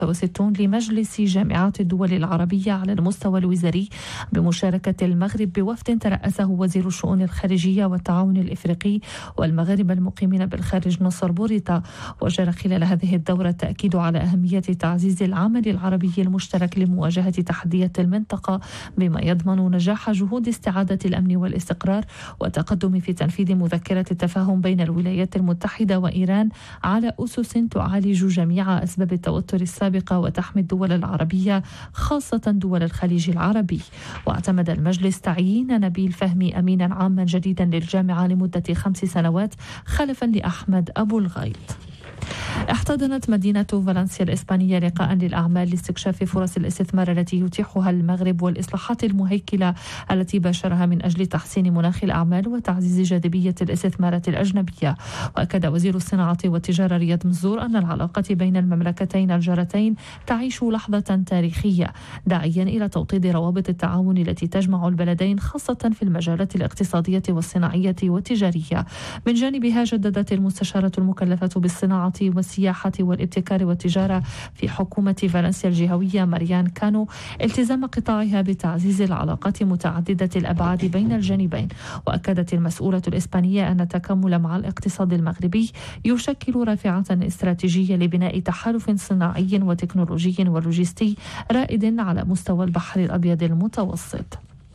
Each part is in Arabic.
66 لمجلس جامعات الدول العربية على المستوى الوزاري بمشاركة المغرب بوفد ترأسه وزير الشؤون الخارجية والتعاون الإفريقي والمغاربة المقيمين بالخارج نصر بوريطة. وجرى خلال هذه الدورة التأكيد على أهمية تعزيز العمل العربي المشترك لمواجهة تحديات المنطقة بما يضمن نجاح جهود استعادة الأمن والاستقرار والتقدم في تنفيذ مذكرة التفاهم بين الولايات المتحدة وإيران على أسس تعالج جميع أسباب التوتر السابقة وتحمي الدول العربية خاصة دول الخليج العربي. واعتمد المجلس تعيين نبيل فهمي أمينا عاما جديدا للجامعة لمدة 5 سنوات خلفا لأحمد أبو الغيط. احتضنت مدينة فالنسيا الإسبانية لقاء للأعمال لاستكشاف فرص الاستثمار التي يتيحها المغرب والإصلاحات المهيكلة التي باشرها من أجل تحسين مناخ الأعمال وتعزيز جاذبية الاستثمارات الأجنبية. وأكد وزير الصناعة والتجارة رياض مزور أن العلاقة بين المملكتين الجارتين تعيش لحظة تاريخية، داعيا إلى توطيد روابط التعاون التي تجمع البلدين خاصة في المجالات الاقتصادية والصناعية والتجارية. من جانبها جددت المستشارة المكلفة بالصناعة والسياحة والابتكار والتجارة في حكومة فالنسيا الجهوية ماريان كانو التزام قطاعها بتعزيز العلاقات متعددة الأبعاد بين الجانبين. وأكدت المسؤولة الإسبانية أن التكامل مع الاقتصاد المغربي يشكل رافعة استراتيجية لبناء تحالف صناعي وتكنولوجي ولوجستي رائد على مستوى البحر الأبيض المتوسط.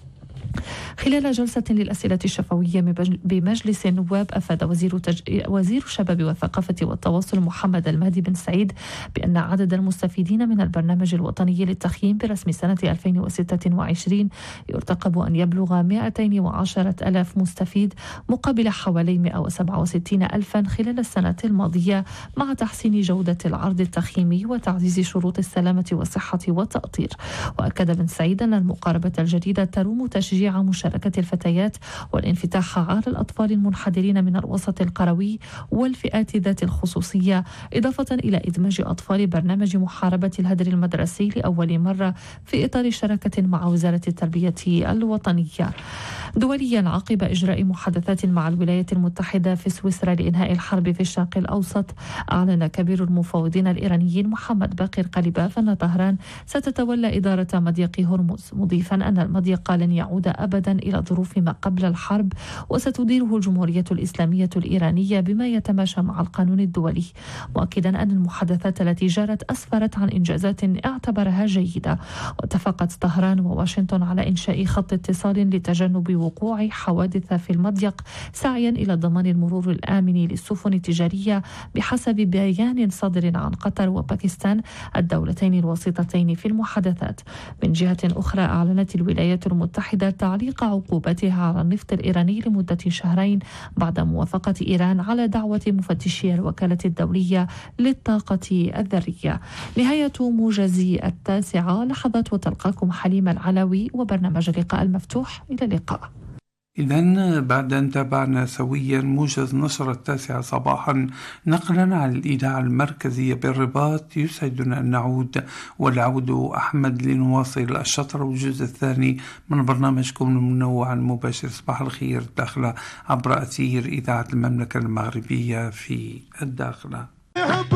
خلال جلسة للأسئلة الشفوية بمجلس النواب أفاد وزير الشباب والثقافة والتواصل محمد المهدي بن سعيد بأن عدد المستفيدين من البرنامج الوطني للتخييم برسم سنة 2026 يرتقب أن يبلغ 210 ألاف مستفيد مقابل حوالي 167 ألفا خلال السنة الماضية، مع تحسين جودة العرض التخييمي وتعزيز شروط السلامة والصحة والتأطير. وأكد بن سعيد أن المقاربة الجديدة تروم تشجيع مشاركة الفتيات والانفتاح على الأطفال المنحدرين من الوسط القروي والفئات ذات الخصوصية، إضافة إلى إدماج أطفال برنامج محاربة الهدر المدرسي لأول مرة في إطار شراكة مع وزارة التربية الوطنية. دوليا، عقب إجراء محادثات مع الولايات المتحدة في سويسرا لإنهاء الحرب في الشرق الأوسط، أعلن كبير المفاوضين الإيرانيين محمد باقر قليباف أن طهران ستتولى إدارة مضيق هرمز، مضيفا أن المضيق لن يعود أبدا إلى ظروف ما قبل الحرب وستديره الجمهورية الإسلامية الإيرانية بما يتماشى مع القانون الدولي، مؤكدا أن المحادثات التي جرت أسفرت عن إنجازات اعتبرها جيدة. واتفقت طهران وواشنطن على إنشاء خط اتصال لتجنب وقوع حوادث في المضيق، سعيا إلى ضمان المرور الآمن للسفن التجارية بحسب بيان صادر عن قطر وباكستان الدولتين الوسيطتين في المحادثات. من جهة أخرى، أعلنت الولايات المتحدة تعليق عقوبتها على النفط الإيراني لمدة 2 شهرين بعد موافقة إيران على دعوة مفتشي الوكالة الدولية للطاقة الذرية. نهاية موجز 9 لحظات، وتلقاكم حليمة العلوي وبرنامج اللقاء المفتوح. إلى اللقاء. إذن بعد أن تابعنا سويا موجز نشرة 9 صباحا نقلا عن الإذاعة المركزية بالرباط، يسعدنا أن نعود والعود أحمد لنواصل الشطر والجزء الثاني من برنامجكم المنوع المباشر صباح الخير الداخلة عبر أثير إذاعة المملكة المغربية في الداخلة.